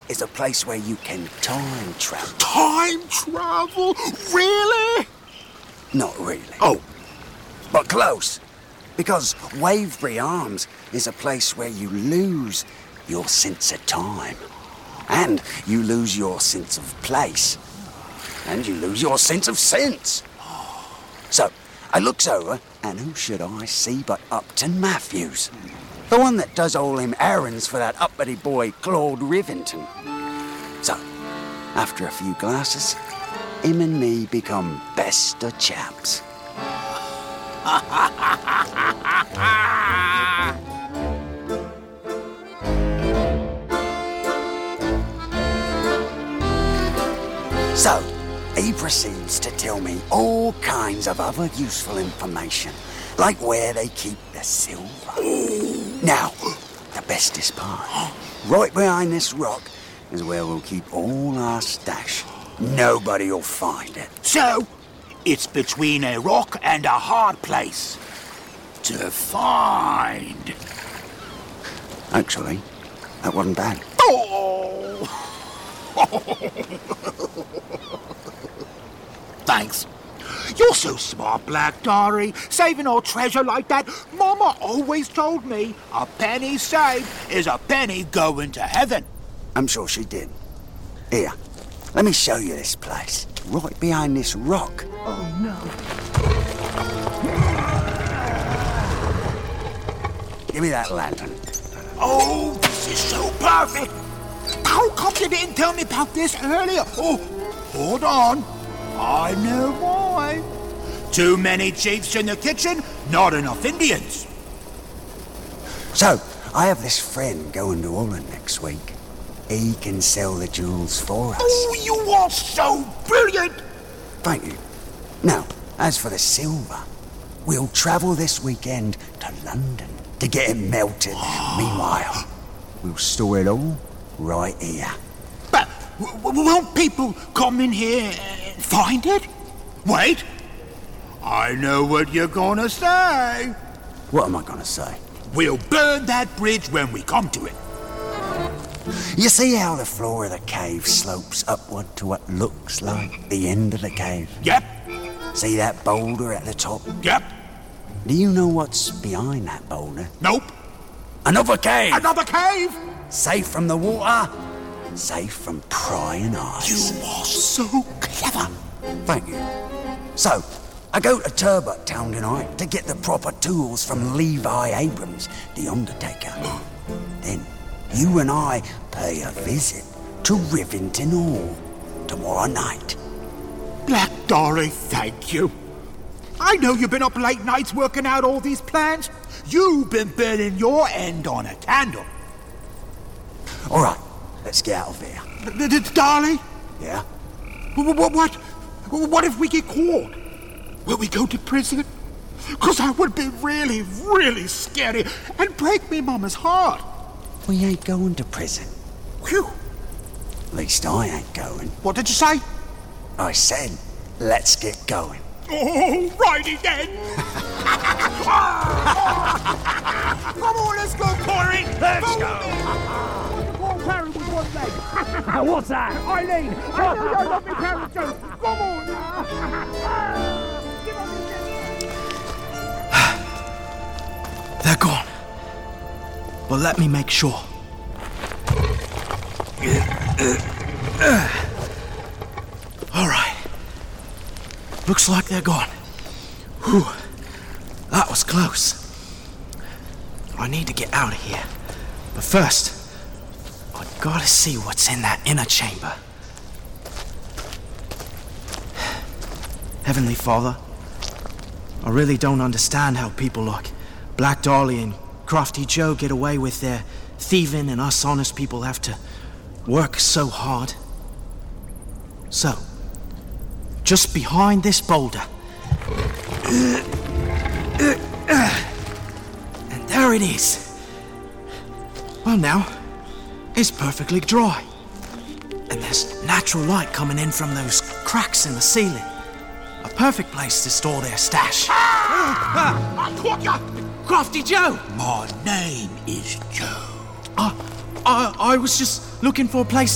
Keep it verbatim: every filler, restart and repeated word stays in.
is a place where you can time travel. Time travel? Really? Not really. Oh. But close. Because Wavebury Arms is a place where you lose your sense of time. And you lose your sense of place. And you lose your sense of sense. So, I looks over, and who should I see but Upton Matthews? The one that does all them errands for that uppity boy Claude Rivington. So, after a few glasses, him and me become best of chaps. So, he proceeds to tell me all kinds of other useful information, like where they keep the silver. Now, the bestest part, right behind this rock is where we'll keep all our stash. Nobody'll find it. So, it's between a rock and a hard place to find. Actually, that wasn't bad. Oh! Thanks. You're so smart, Black Dory. Saving our treasure like that. Mama always told me a penny saved is a penny going to heaven. I'm sure she did. Here, let me show you this place. Right behind this rock. Oh, no. Give me that lantern. Oh, this is so perfect. How come you didn't tell me about this earlier? Oh, hold on. I know why. Too many chiefs in the kitchen, not enough Indians. So, I have this friend going to Holland next week. He can sell the jewels for us. Oh, you are so brilliant! Thank you. Now, as for the silver, we'll travel this weekend to London to get it melted. Meanwhile, we'll store it all right here. But w- w- won't people come in here and find it? Wait. I know what you're gonna say. What am I gonna say? We'll burn that bridge when we come to it. You see how the floor of the cave slopes upward to what looks like the end of the cave? Yep. See that boulder at the top? Yep. Do you know what's behind that boulder? Nope. Another cave! Another cave! Safe from the water, safe from prying eyes. You are so clever. Thank you. So, I go to Turbot Town tonight to get the proper tools from Levi Abrams, the Undertaker. Then, you and I pay a visit to Rivington Hall tomorrow night. Black Dory, thank you. I know you've been up late nights working out all these plans. You've been burning your end on a candle. All right, let's get out of here. D- d- Darling? Yeah? What, what, what, what if we get caught? Will we go to prison? Because that would be really, really scary and break me mama's heart. We ain't going to prison. Phew. At least I ain't going. What did you say? I said, let's get going. Oh, righty then. Come on, let's go, Corey. Let's go. Paul Carey with one leg. What's that? Eileen! I know you love me carrot jokes. Come on now. They're gone. But let me make sure. All right. Looks like they're gone. Whew. That was close. I need to get out of here. But first, I gotta see what's in that inner chamber. Heavenly Father, I really don't understand how people like Black Dolly and Crafty Joe get away with their thieving and us honest people have to work so hard. So, just behind this boulder. And there it is. Well now, it's perfectly dry. And there's natural light coming in from those cracks in the ceiling. A perfect place to store their stash. Ah, I caught ya! Crafty Joe! My name is Joe. Uh, I, I was just looking for a place